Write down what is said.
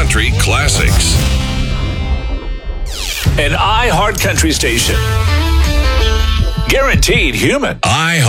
country classics. An iHeart Country station. Guaranteed human.